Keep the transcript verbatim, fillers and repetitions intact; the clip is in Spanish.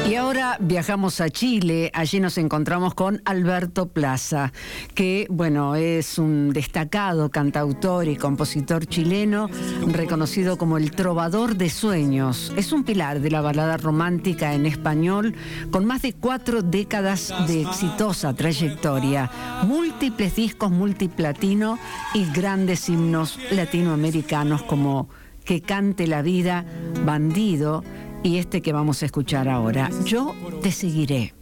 Y ahora viajamos a Chile. Allí nos encontramos con Alberto Plaza, que, bueno, es un destacado cantautor y compositor chileno, reconocido como el trovador de sueños. Es un pilar de la balada romántica en español, con más de cuatro décadas de exitosa trayectoria, múltiples discos multiplatino y grandes himnos latinoamericanos como Que cante la vida, Bandido, y este que vamos a escuchar ahora, Yo te seguiré.